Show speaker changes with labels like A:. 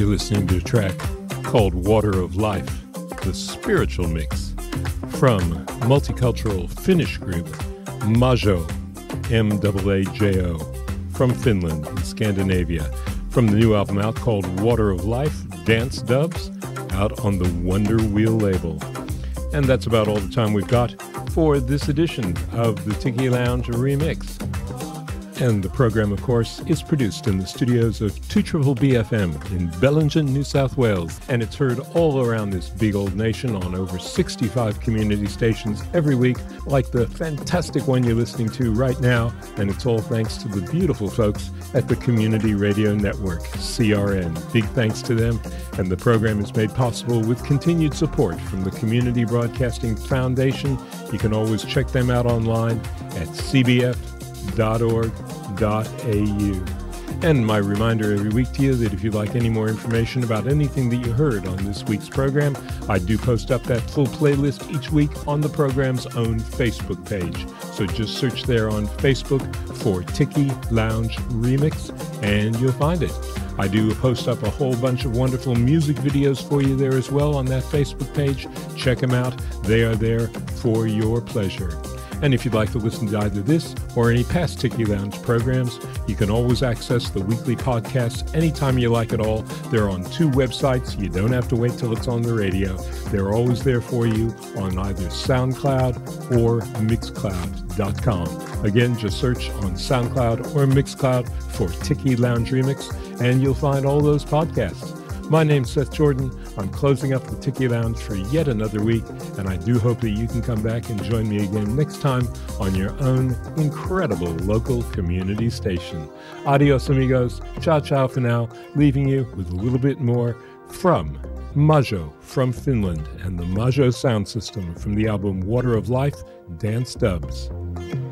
A: You're listening to a track called Water of Life, the spiritual mix from multicultural Finnish group Majo, M-A-A-J-O, from Finland in Scandinavia, from the new album out called Water of Life, Dance Dubs, out on the Wonder Wheel label. And that's about all the time we've got for this edition of the Tiki Lounge Remix. And the program, of course, is produced in the studios of 2BBB FM in Bellingen, New South Wales. And it's heard all around this big old nation on over 65 community stations every week, like the fantastic one you're listening to right now. And it's all thanks to the beautiful folks at the Community Radio Network, CRN. Big thanks to them. And the program is made possible with continued support from the Community Broadcasting Foundation. You can always check them out online at cbf.org.au. And my reminder every week to you that if you'd like any more information about anything that you heard on this week's program, I do post up that full playlist each week on the program's own Facebook page. So just search there on Facebook for Tiki Lounge Remix and you'll find it. I do post up a whole bunch of wonderful music videos for you there as well on that Facebook page. Check them out. They are there for your pleasure. And if you'd like to listen to either this or any past Tiki Lounge programs, you can always access the weekly podcasts anytime you like at all. They're on 2 websites. You don't have to wait till it's on the radio. They're always there for you on either SoundCloud or Mixcloud.com. Again, just search on SoundCloud or Mixcloud for Tiki Lounge Remix, and you'll find all those podcasts. My name's Seth Jordan. I'm closing up the Tiki Lounge for yet another week, and I do hope that you can come back and join me again next time on your own incredible local community station. Adios, amigos. Ciao, ciao for now, leaving you with a little bit more from Majo from Finland and the Majo sound system from the album Water of Life, Dance Dubs.